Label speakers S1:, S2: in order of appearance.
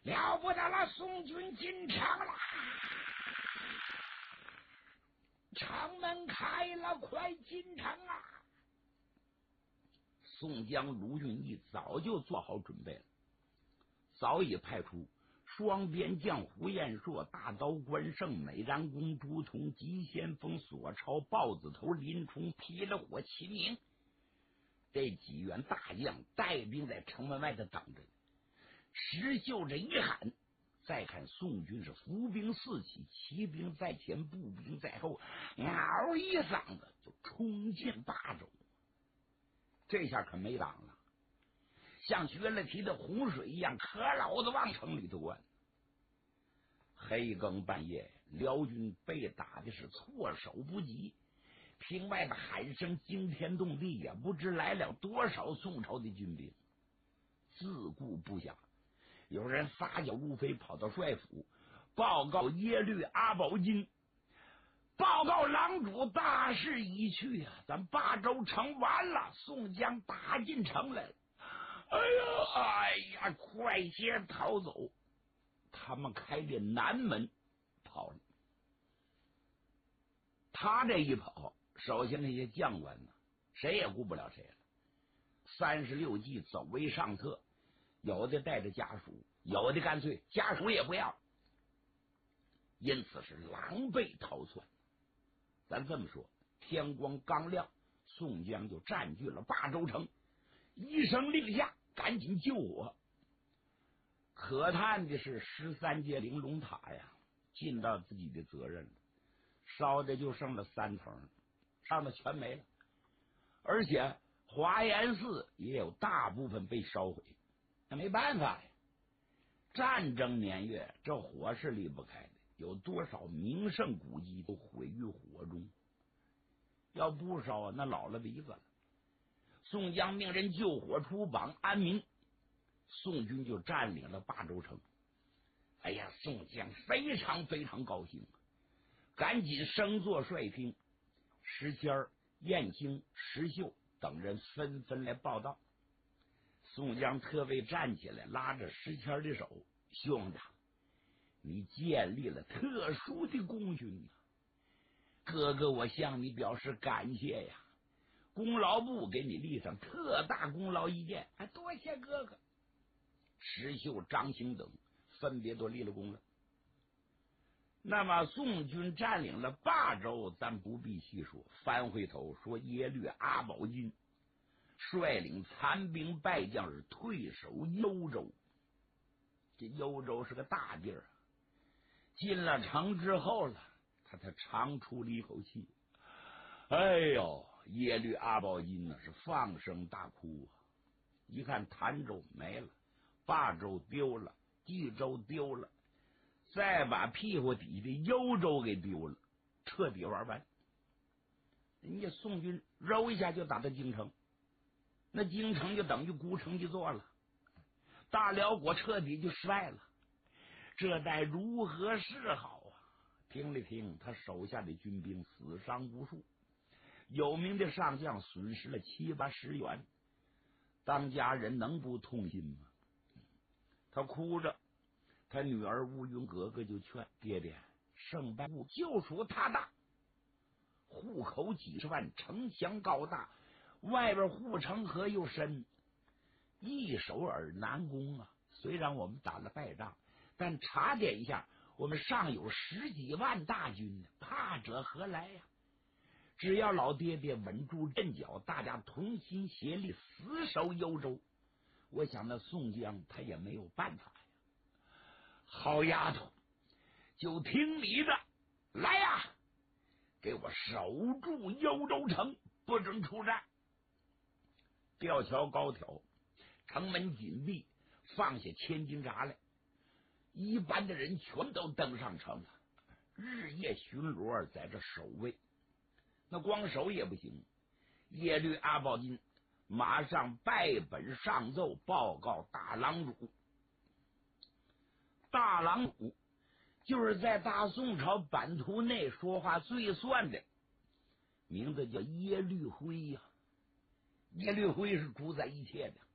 S1: 了不得了，宋军进城了，城门开了，快进城啊！宋江、卢俊义早就做好准备了，早已派出双边将胡彦硕、大刀关胜、美髯公朱仝、急先锋索超、豹子头林冲、霹雳火齐明这几员大将带兵在城门外的等着。石秀这一喊，再看宋军是伏兵四起，骑兵在前，步兵在后，嗷一嗓子就冲进霸州。这下可没挡了，像决了堤的洪水一样，可老子往城里头灌。黑更半夜，辽军被打的是措手不及，屏外的喊声惊天动地呀，不知来了多少宋朝的军兵。自顾不暇，有人撒脚如飞，跑到帅府报告耶律阿保机，报告郎主，大势已去呀，咱霸州城完了，宋江打进城来了。哎呀，快些逃走！他们开的南门跑了。他这一跑，手下那些将官呢，谁也顾不了谁了。36计走为上策，有的带着家属，有的干脆家属也不要，因此是狼狈逃窜。咱这么说，天光刚亮，宋江就占据了霸州城，一声令下，赶紧救火。可叹的是13阶玲珑塔呀，尽到自己的责任了，烧的就剩了3层，上的全没了。而且华严寺也有大部分被烧毁，那没办法呀，战争年月这火是离不开的，有多少名胜古迹都毁于火中，要不烧那老了鼻子了。宋江命人救火出榜安民，宋军就占领了霸州城。哎呀，宋江非常非常高兴，赶紧升座帅厅。石谦、燕青、石秀等人纷纷来报道。宋江特为站起来，拉着石谦的手：“兄弟，你建立了特殊的功勋啊！哥哥，我向你表示感谢呀！功劳簿给你立上特大功劳一件，多谢哥哥。”石秀、张兴等分别都立了功了。那么宋军占领了霸州，咱不必细说，翻回头说耶律阿保机率领残兵败将是退守幽州。这幽州是个大地儿，进了城之后了，他才长出了一口气。哎呦，耶律阿保机呢是放声大哭啊！一看潭州没了，霸州丢了，冀州丢了，再把屁股底的幽州给丢了，彻底玩完。人家宋军揉一下就打到京城，那京城就等于孤城一座了，大辽国彻底就衰了，这该如何是好啊？听了听，他手下的军兵死伤无数，有名的上将损失了7、80员，当家人能不痛心吗？他哭着，他女儿乌云格格就劝爹爹，胜败物就属他大，户口几十万，城墙高大，外边护城河又深，易守而难攻啊！虽然我们打了败仗，但查点一下，我们尚有10几万大军呢，怕者何来呀？只要老爹爹稳住阵脚，大家同心协力死守幽州，我想那宋江他也没有办法呀。好丫头，就听你的，来呀，给我守住幽州城，不准出战。吊桥高挑，城门紧闭，放下千斤闸来，一般的人全都登上城了，日夜巡逻在这守卫。那光守也不行，耶律阿保机马上拜本上奏，报告大郎主。大郎主就是在大宋朝版图内说话最算的，名字叫耶律辉呀。耶律辉是主宰一切的，